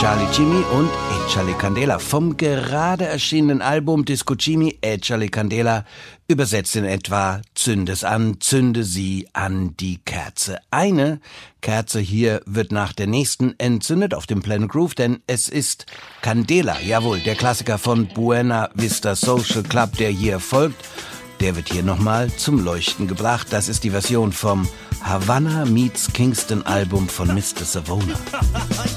Charlie Chimi und Echale Candela vom gerade erschienenen Album Disco Chimi Echale Candela, übersetzt in etwa Zünde es an, zünde sie an die Kerze. Eine Kerze hier wird nach der nächsten entzündet auf dem Planet Groove, denn es ist Candela, jawohl, der Klassiker von Buena Vista Social Club, der hier folgt. Der wird hier nochmal zum Leuchten gebracht. Das ist die Version vom Havana meets Kingston Album von Mr. Savona.